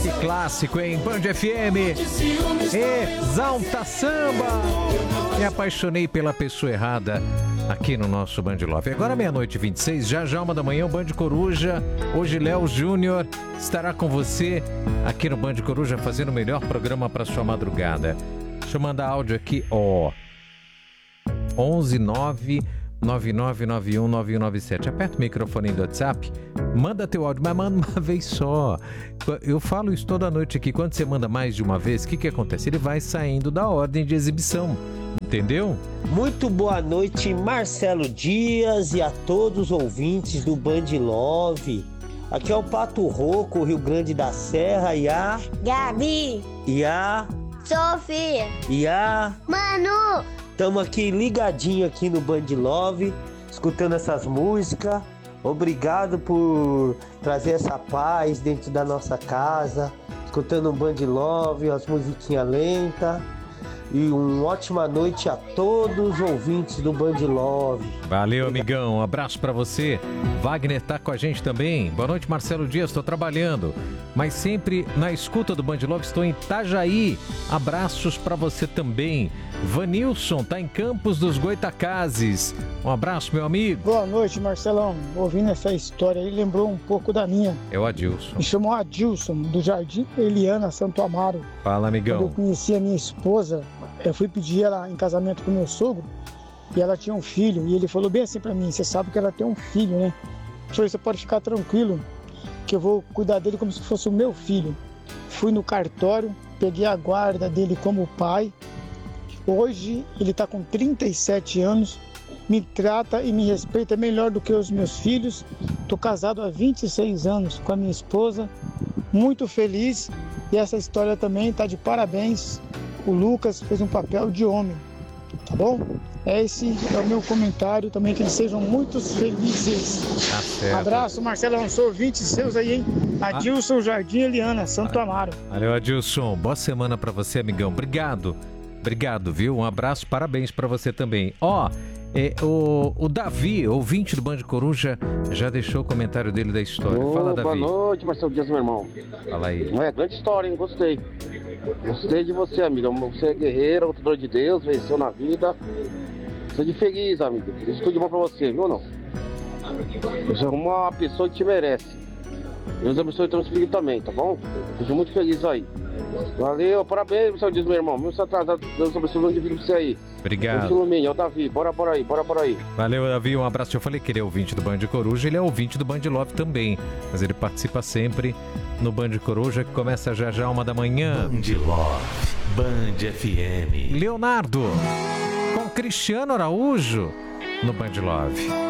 Que clássico, hein? Band FM, Exalta Samba. Me apaixonei pela pessoa errada aqui no nosso Band Love. Agora 00:26, já 1h o Band Coruja. Hoje Léo Júnior estará com você aqui no Band Coruja fazendo o melhor programa para sua madrugada. Deixa eu mandar áudio aqui, 11999919197. Aperta o microfone do WhatsApp, manda teu áudio, mas manda uma vez só. Eu falo isso toda noite aqui. Quando você manda mais de uma vez, o que acontece? Ele vai saindo da ordem de exibição, entendeu? Muito boa noite, Marcelo Dias e a todos os ouvintes do Band Love. Aqui é o Pato Roco, Rio Grande da Serra, e a Gabi, e a Sofia, e a Manu. Estamos aqui ligadinho aqui no Band Love, escutando essas músicas. Obrigado por trazer essa paz dentro da nossa casa, escutando um Band Love, as musiquinhas lentas. E uma ótima noite a todos os ouvintes do Band Love. Valeu, amigão. Um abraço pra você. Wagner tá com a gente também. Boa noite, Marcelo Dias. Estou trabalhando, mas sempre na escuta do Band Love. Estou em Itajaí. Abraços pra você também. Vanilson tá em Campos dos Goitacazes. Um abraço, meu amigo. Boa noite, Marcelão. Ouvindo essa história aí, lembrou um pouco da minha. É o Adilson. Me chamou Adilson, do Jardim Eliana, Santo Amaro. Fala, amigão. Quando eu conheci a minha esposa, eu fui pedir ela em casamento com meu sogro e ela tinha um filho. E ele falou bem assim pra mim: você sabe que ela tem um filho, né? Eu falei: você pode ficar tranquilo, que eu vou cuidar dele como se fosse o meu filho. Fui no cartório, peguei a guarda dele como pai. Hoje ele tá com 37 anos, me trata e me respeita melhor do que os meus filhos. Tô casado há 26 anos com a minha esposa, muito feliz. E essa história também tá de parabéns. O Lucas fez um papel de homem, tá bom? Esse é o meu comentário também, que eles sejam muito felizes. Tá certo. Abraço, Marcelão, sou ouvinte seus aí, hein? Adilson, Jardim Eliana, Santo Amaro. Valeu, Adilson. Boa semana pra você, amigão. Obrigado, viu? Um abraço, parabéns pra você também. O Davi, ouvinte do Band Coruja, já deixou o comentário dele da história. Fala, Davi. Boa noite, Marcelo Dias, meu irmão. Fala aí. Não é grande história, hein? Gostei de você, amigo. Você é guerreiro, lutador de Deus, venceu na vida. Seja feliz, amigo. Isso tudo de bom pra você, viu ou não? Você é uma pessoa que te merece. Deus abençoe o teu filho também, tá bom? Seja muito feliz aí. Valeu, parabéns, Marcelo Dias, meu irmão. Meu atrasado, Deus abençoe o vida pra você aí. Obrigado. Deus ilumine, é o Davi. Bora por aí. Valeu, Davi. Um abraço. Eu falei que ele é ouvinte do Band Coruja, ele é ouvinte do Band Love também. Mas ele participa sempre no Band Coruja, que começa já 1h. Band Love, Band FM. Leonardo, com Cristiano Araújo no Band Love.